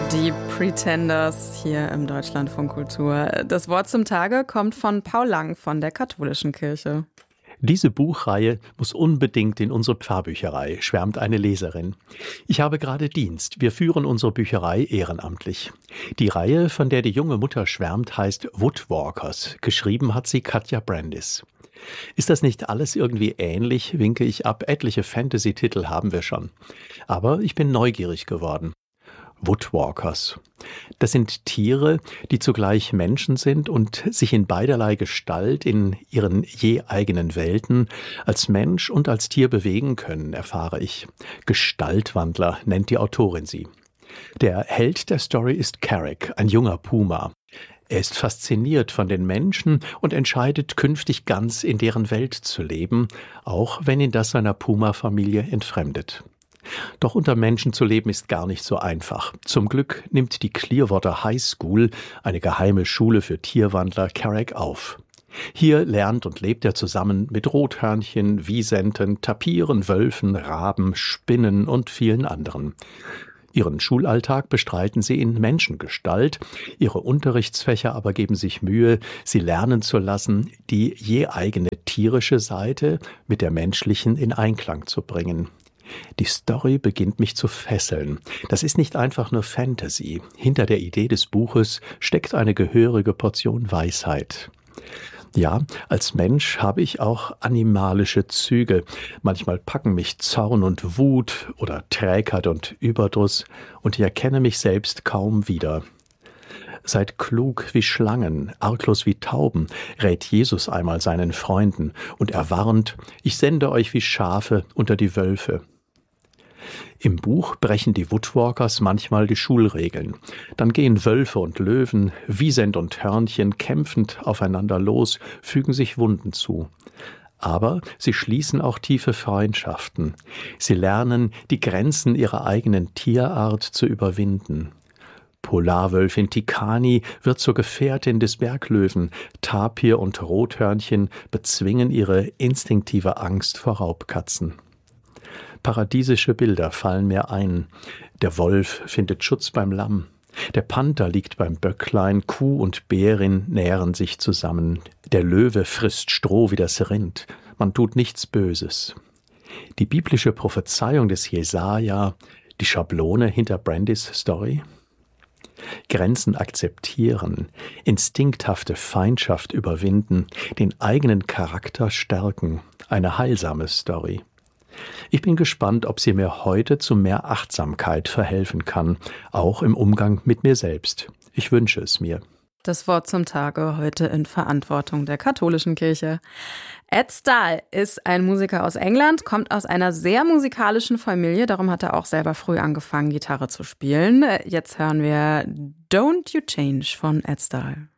Die Pretenders hier im Deutschlandfunk Kultur. Das Wort zum Tage kommt von Paul Lang von der Katholischen Kirche. Diese Buchreihe muss unbedingt in unsere Pfarrbücherei, schwärmt eine Leserin. Ich habe gerade Dienst. Wir führen unsere Bücherei ehrenamtlich. Die Reihe, von der die junge Mutter schwärmt, heißt Woodwalkers. Geschrieben hat sie Katja Brandis. Ist das nicht alles irgendwie ähnlich, winke ich ab. Etliche Fantasy-Titel haben wir schon. Aber ich bin neugierig geworden. Woodwalkers. Das sind Tiere, die zugleich Menschen sind und sich in beiderlei Gestalt in ihren je eigenen Welten als Mensch und als Tier bewegen können, erfahre ich. Gestaltwandler nennt die Autorin sie. Der Held der Story ist Carrick, ein junger Puma. Er ist fasziniert von den Menschen und entscheidet, künftig ganz in deren Welt zu leben, auch wenn ihn das seiner Puma-Familie entfremdet. Doch unter Menschen zu leben ist gar nicht so einfach. Zum Glück nimmt die Clearwater High School, eine geheime Schule für Tierwandler, Carrick auf. Hier lernt und lebt er zusammen mit Rothörnchen, Wisenten, Tapiren, Wölfen, Raben, Spinnen und vielen anderen. Ihren Schulalltag bestreiten sie in Menschengestalt, ihre Unterrichtsfächer aber geben sich Mühe, sie lernen zu lassen, die je eigene tierische Seite mit der menschlichen in Einklang zu bringen. Die Story beginnt mich zu fesseln. Das ist nicht einfach nur Fantasy. Hinter der Idee des Buches steckt eine gehörige Portion Weisheit. Ja, als Mensch habe ich auch animalische Züge. Manchmal packen mich Zorn und Wut oder Trägheit und Überdruss und ich erkenne mich selbst kaum wieder. Seid klug wie Schlangen, arglos wie Tauben, rät Jesus einmal seinen Freunden und er warnt, ich sende euch wie Schafe unter die Wölfe. Im Buch brechen die Woodwalkers manchmal die Schulregeln. Dann gehen Wölfe und Löwen, Wisent und Hörnchen kämpfend aufeinander los, fügen sich Wunden zu. Aber sie schließen auch tiefe Freundschaften. Sie lernen, die Grenzen ihrer eigenen Tierart zu überwinden. Polarwölfin Tikani wird zur Gefährtin des Berglöwen. Tapir und Rothörnchen bezwingen ihre instinktive Angst vor Raubkatzen. Paradiesische Bilder fallen mir ein. Der Wolf findet Schutz beim Lamm. Der Panther liegt beim Böcklein, Kuh und Bärin nähren sich zusammen. Der Löwe frisst Stroh wie das Rind. Man tut nichts Böses. Die biblische Prophezeiung des Jesaja, die Schablone hinter Brandis Story? Grenzen akzeptieren, instinkthafte Feindschaft überwinden, den eigenen Charakter stärken. Eine heilsame Story. Ich bin gespannt, ob sie mir heute zu mehr Achtsamkeit verhelfen kann, auch im Umgang mit mir selbst. Ich wünsche es mir. Das Wort zum Tage heute in Verantwortung der Katholischen Kirche. Ed Stahl ist ein Musiker aus England, kommt aus einer sehr musikalischen Familie. Darum hat er auch selber früh angefangen, Gitarre zu spielen. Jetzt hören wir Don't You Change von Ed Stahl.